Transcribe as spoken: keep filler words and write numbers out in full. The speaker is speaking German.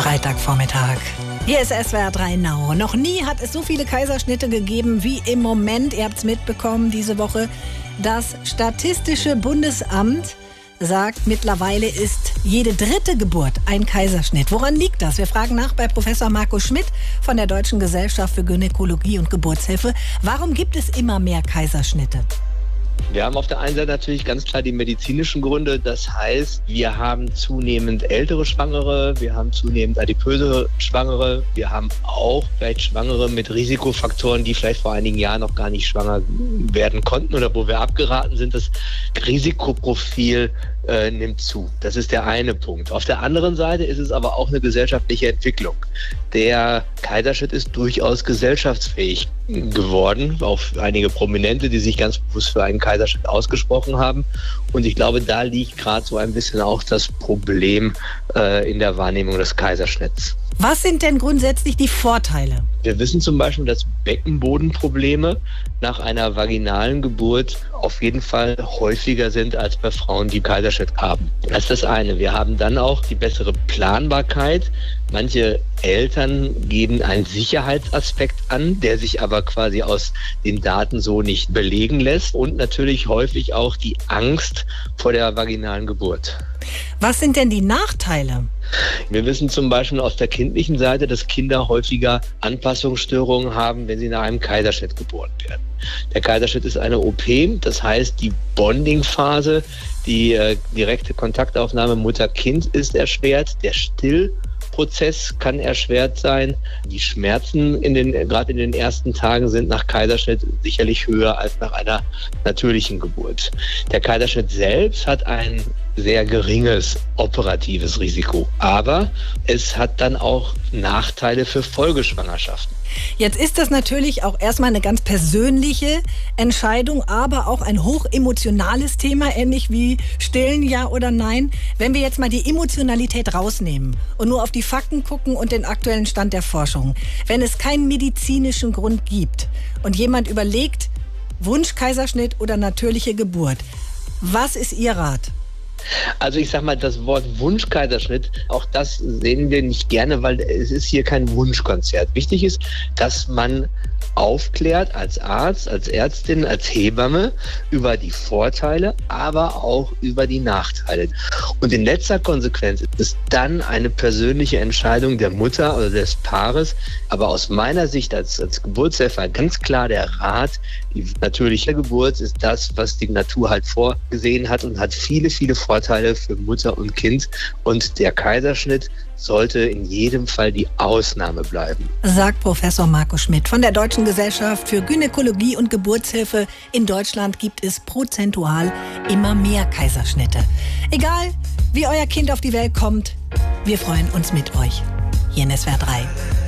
Freitagvormittag. Hier ist S W R drei Now. Noch nie hat es so viele Kaiserschnitte gegeben wie im Moment. Ihr habt es mitbekommen diese Woche. Das Statistische Bundesamt sagt, mittlerweile ist jede dritte Geburt ein Kaiserschnitt. Woran liegt das? Wir fragen nach bei Professor Markus Schmidt von der Deutschen Gesellschaft für Gynäkologie und Geburtshilfe. Warum gibt es immer mehr Kaiserschnitte? Wir haben auf der einen Seite natürlich ganz klar die medizinischen Gründe. Das heißt, wir haben zunehmend ältere Schwangere, wir haben zunehmend adipöse Schwangere, wir haben auch vielleicht Schwangere mit Risikofaktoren, die vielleicht vor einigen Jahren noch gar nicht schwanger werden konnten oder wo wir abgeraten sind. Das Risikoprofil äh, nimmt zu. Das ist der eine Punkt. Auf der anderen Seite ist es aber auch eine gesellschaftliche Entwicklung. Der Kaiserschnitt ist durchaus gesellschaftsfähig geworden. Auch einige Prominente, die sich ganz bewusst für einen Kaiserschnitt ausgesprochen haben. Und ich glaube, da liegt gerade so ein bisschen auch das Problem äh, in der Wahrnehmung des Kaiserschnitts. Was sind denn grundsätzlich die Vorteile? Wir wissen zum Beispiel, dass Beckenbodenprobleme nach einer vaginalen Geburt auf jeden Fall häufiger sind als bei Frauen, die Kaiserschnitt haben. Das ist das eine. Wir haben dann auch die bessere Planbarkeit. Manche Eltern geben einen Sicherheitsaspekt an, der sich aber quasi aus den Daten so nicht belegen lässt. Und natürlich häufig auch die Angst vor der vaginalen Geburt. Was sind denn die Nachteile? Wir wissen zum Beispiel aus der kindlichen Seite, dass Kinder häufiger Anpassungsstörungen haben, wenn sie nach einem Kaiserschnitt geboren werden. Der Kaiserschnitt ist eine O P, das heißt, die Bonding-Phase, die äh, direkte Kontaktaufnahme Mutter-Kind ist erschwert, der Stillprozess kann erschwert sein. Die Schmerzen in den, gerade in den ersten Tagen sind nach Kaiserschnitt sicherlich höher als nach einer natürlichen Geburt. Der Kaiserschnitt selbst hat ein sehr geringes operatives Risiko, aber es hat dann auch Nachteile für Folgeschwangerschaften. Jetzt ist das natürlich auch erstmal eine ganz persönliche Entscheidung, aber auch ein hochemotionales Thema, ähnlich wie Stillen, ja oder nein. Wenn wir jetzt mal die Emotionalität rausnehmen und nur auf die Fakten gucken und den aktuellen Stand der Forschung. Wenn es keinen medizinischen Grund gibt und jemand überlegt, Wunschkaiserschnitt oder natürliche Geburt, was ist Ihr Rat? Also ich sag mal, das Wort Wunschkaiserschnitt, auch das sehen wir nicht gerne, weil es ist hier kein Wunschkonzert. Wichtig ist, dass man aufklärt als Arzt, als Ärztin, als Hebamme über die Vorteile, aber auch über die Nachteile. Und in letzter Konsequenz ist es dann eine persönliche Entscheidung der Mutter oder des Paares. Aber aus meiner Sicht als, als Geburtshelfer ganz klar der Rat, die natürliche Geburt ist das, was die Natur halt vorgesehen hat und hat viele, viele Vorteile für Mutter und Kind. Und der Kaiserschnitt sollte in jedem Fall die Ausnahme bleiben. Sagt Professor Markus Schmidt von der Deutschen Gesellschaft für Gynäkologie und Geburtshilfe. In Deutschland gibt es prozentual immer mehr Kaiserschnitte. Egal, wie euer Kind auf die Welt kommt, wir freuen uns mit euch. Hier in S W R drei.